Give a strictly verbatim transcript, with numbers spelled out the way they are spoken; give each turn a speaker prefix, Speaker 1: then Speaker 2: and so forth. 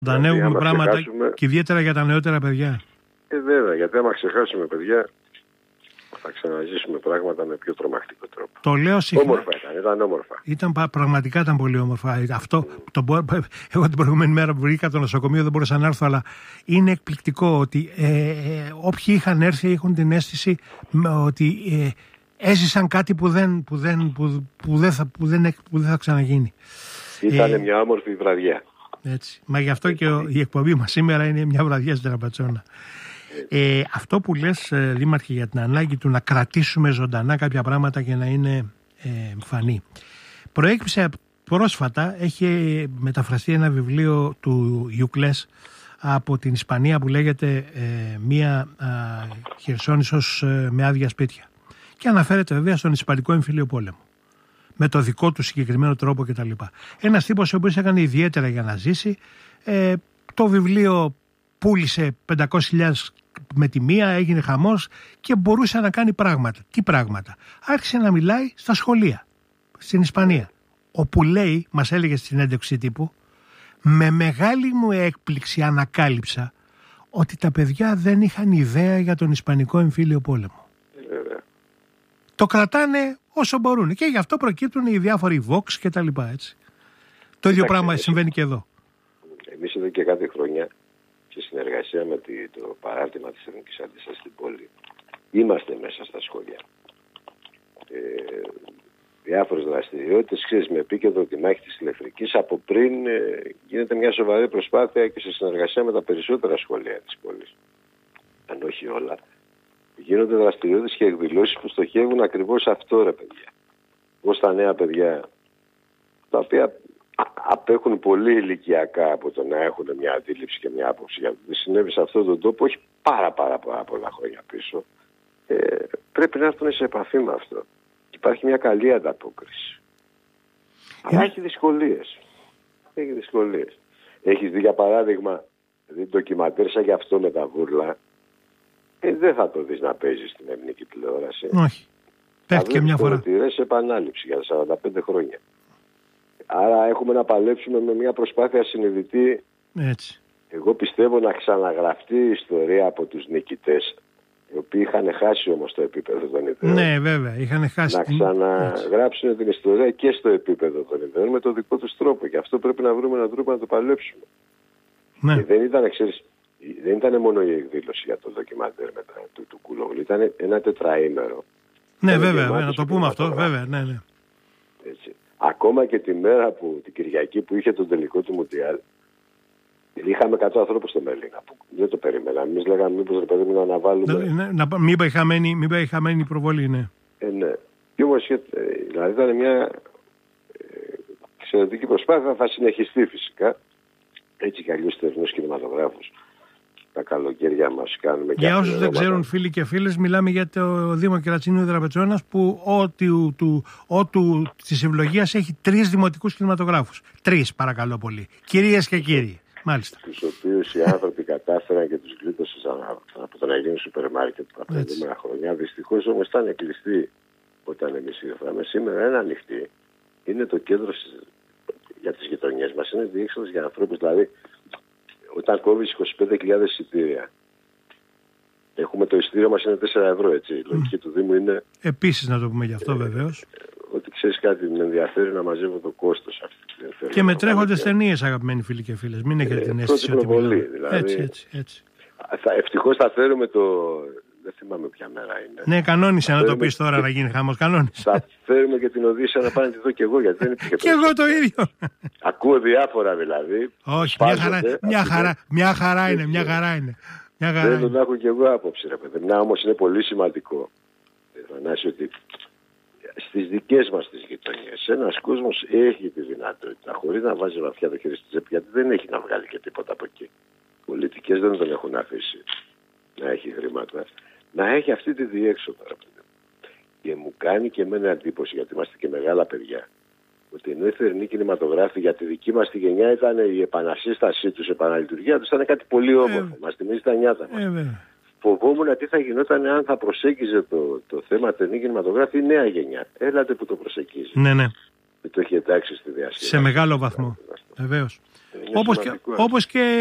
Speaker 1: Δανέουμε πράγματα ξεχάσουμε... και ιδιαίτερα για τα νεότερα παιδιά.
Speaker 2: Ε, βέβαια, γιατί άμα ξεχάσουμε παιδιά, θα ξαναζήσουμε πράγματα με πιο τρομακτικό τρόπο.
Speaker 1: Το λέω συχνά.
Speaker 2: Όμορφα ήταν, ήταν όμορφα.
Speaker 1: Ήταν, πραγματικά ήταν πολύ όμορφα. Αυτό, το, εγώ την προηγούμενη μέρα που βρήκα το νοσοκομείο δεν μπορούσα να έρθω, αλλά είναι εκπληκτικό ότι ε, ε, όποιοι είχαν έρθει έχουν την αίσθηση ότι ε, έζησαν κάτι που δεν, που δεν, που, που δεν, θα, που δεν, που δεν θα ξαναγίνει.
Speaker 2: Ήταν
Speaker 1: ε,
Speaker 2: μια όμορφη βραδιά.
Speaker 1: Έτσι. Μα γι' αυτό και ο, η εκπομπή μας σήμερα είναι μια βραδιά στην Τεραπατσόνα. Ε, αυτό που λες, Δήμαρχε, για την ανάγκη του να κρατήσουμε ζωντανά κάποια πράγματα και να είναι ε, εμφανή. Προέκυψε πρόσφατα, έχει μεταφραστεί ένα βιβλίο του Ιουκλές από την Ισπανία που λέγεται ε, μία Χερσόνησος ε, με άδεια σπίτια. Και αναφέρεται βέβαια στον Ισπανικό Εμφύλιο Πόλεμο. Με το δικό του συγκεκριμένο τρόπο κτλ. Ένας τύπος ο οποίος έκανε ιδιαίτερα για να ζήσει. Ε, το βιβλίο πούλησε πεντακόσιες χιλιάδες με τη μία, έγινε χαμός και μπορούσε να κάνει πράγματα. Τι πράγματα? Άρχισε να μιλάει στα σχολεία στην Ισπανία, όπου λέει, μας έλεγε στην συνέντευξη τύπου, με μεγάλη μου έκπληξη ανακάλυψα ότι τα παιδιά δεν είχαν ιδέα για τον Ισπανικό Εμφύλιο Πόλεμο. Το κρατάνε όσο μπορούν και γι' αυτό προκύπτουν οι διάφοροι Vox και τα λοιπά, έτσι. Το ίδιο πράγμα συμβαίνει και εδώ.
Speaker 2: Εμείς εδώ και κάτι χρόνια, σε συνεργασία με το παράρτημα της Εθνικής Αντίστασης στην πόλη, είμαστε μέσα στα σχολεία. Ε, διάφορες δραστηριότητες, ξέρεις, με επίκεντρο τη μάχη της ηλεκτρικής. Από πριν ε, γίνεται μια σοβαρή προσπάθεια και σε συνεργασία με τα περισσότερα σχολεία της πόλης. Αν όχι όλα. Γίνονται δραστηριότητες και εκδηλώσεις που στοχεύουν ακριβώς αυτό, ρε παιδιά. Πώς τα νέα παιδιά, τα οποία απέχουν πολύ ηλικιακά από το να έχουν μια αντίληψη και μια άποψη για το τι συνέβη σε αυτόν τον τόπο, όχι πάρα πάρα, πάρα πολλά χρόνια πίσω, ε, πρέπει να έρθουν σε επαφή με αυτό. Υπάρχει μια καλή ανταπόκριση. Αλλά έχει δυσκολίες. Έχει δυσκολίες. Έχεις δει για παράδειγμα, δει ντοκιμαντέρ σαν γι' αυτό με τα βούρλα, ε, δεν θα το δεις να παίζει στην ελληνική τηλεόραση.
Speaker 1: Όχι. Πέφτει και μια φορά.
Speaker 2: Θα δεις σε επανάληψη για σαράντα πέντε χρόνια. Άρα έχουμε να παλέψουμε με μια προσπάθεια συνειδητή.
Speaker 1: Έτσι.
Speaker 2: Εγώ πιστεύω να ξαναγραφτεί η ιστορία από τους νικητές, οι οποίοι είχαν χάσει όμως το επίπεδο των ιδεών.
Speaker 1: Ναι, βέβαια, είχαν χάσει.
Speaker 2: Να ξαναγράψουν έτσι την ιστορία και στο επίπεδο των ιδεών με το δικό τους τρόπο. Και αυτό πρέπει να βρούμε έναν τρόπο να το παλέψουμε. Ναι. Και δεν ήταν, ξέρεις, δεν ήταν μόνο η εκδήλωση για το ντοκιμαντέρ μετά του, του Κούλογλου. Ήταν ένα τετραήμερο.
Speaker 1: Ναι, βέβαια, βέβαια, να το πούμε αυτό, βέβαια, ναι, ναι.
Speaker 2: Έτσι. Ακόμα και τη μέρα που, την Κυριακή που είχε τον τελικό του Μουντιάλ, είχαμε εκατό ανθρώπους στο Μέλιγα που δεν το περίμενα. Εμείς λέγαμε μήπως ρε παιδί μου να αναβάλουμε.
Speaker 1: Ναι, να, μην πάει χαμένη, μην πάει χαμένη η προβολή, ναι.
Speaker 2: Ε, ναι. Και όμως δηλαδή ήταν μια εξαιρετική προσπάθεια, θα συνεχιστεί φυσικά. Έτσι κι αλλιώς θερινός κινηματογράφος. Τα καλοκαίρια μας κάνουμε.
Speaker 1: Για όσους δεν ξέρουν, φίλοι και φίλες, μιλάμε για το Δήμο Κερατσινίου Δραπετσόνας που ό,τι του, ό, του, της ευλογίας έχει τρεις δημοτικούς κινηματογράφους. Τρεις, παρακαλώ πολύ. Κυρίες και κύριοι. Μάλιστα.
Speaker 2: Τους οποίους οι άνθρωποι κατάφεραν και τους γλίτωσαν από το να γίνουν σούπερ μάρκετ τα προηγούμενα χρόνια. Δυστυχώς όμως ήταν κλειστοί όταν εμείς ήρθαμε. Σήμερα είναι ανοιχτή. Είναι το κέντρο για τις γειτονιές μας. Είναι διέξοδος για ανθρώπους. Δηλαδή, όταν κόβεις είκοσι πέντε χιλιάδες εισιτήρια, έχουμε το εισιτήριο μας είναι τέσσερα ευρώ, έτσι. Η λογική mm. του Δήμου είναι.
Speaker 1: Επίσης, να το πούμε γι' αυτό, ε, βεβαίως.
Speaker 2: Ότι ξέρεις κάτι, με ενδιαφέρει να μαζεύω το κόστος αυτή.
Speaker 1: Και με τρέχοντες ταινίες, αγαπημένοι φίλοι και φίλες. Μην έχετε την αίσθηση ότι
Speaker 2: μιλάμε. Δηλαδή,
Speaker 1: έτσι, έτσι, έτσι.
Speaker 2: Θα, ευτυχώς θα φέρουμε το. Δεν θυμάμαι ποια μέρα είναι.
Speaker 1: Ναι, κανόνισε να το πεις τώρα και... να γίνει χαμός. Κανόνισε.
Speaker 2: Θα φέρουμε και την Οδύσσεια να πάνε να τη δω κι εγώ, γιατί δεν υπήρχε.
Speaker 1: Και εγώ το ίδιο.
Speaker 2: Ακούω διάφορα δηλαδή.
Speaker 1: Όχι, μια χαρά, μια, χαρά, μια χαρά είναι, μια χαρά είναι. Μια χαρά
Speaker 2: δεν τον έχω κι εγώ άποψη, ρε παιδί. Να όμως είναι πολύ σημαντικό. Θανάση, ότι στις δικές μας τις γειτονιές ένας κόσμος έχει τη δυνατότητα, χωρίς να βάζει βαθιά το χέρι στη τσέπη, γιατί δεν έχει να βγάλει και τίποτα από εκεί. Πολιτικές δεν τον έχουν αφήσει να έχει χρήματα. Να έχει αυτή τη διέξοδο. Και μου κάνει και εμένα εντύπωση, γιατί είμαστε και μεγάλα παιδιά, ότι ενώ οι θερινοί κινηματογράφοι για τη δική μας τη γενιά ήταν η επανασύστασή τους, η επαναλειτουργία τους, ήταν κάτι πολύ όμορφο. Ε, μας θυμίζει τα νιάτα μας. Ε, Φοβόμουν τι θα γινόταν αν θα προσέγγιζε το, το θέμα θερινή κινηματογράφη η νέα γενιά. Έλατε που το προσεγγίζει.
Speaker 1: Ναι, ναι.
Speaker 2: Δεν το έχει εντάξει στη διασκέδαση.
Speaker 1: Σε μεγάλο βαθμό. Βεβαίως. Όπως και, όπως και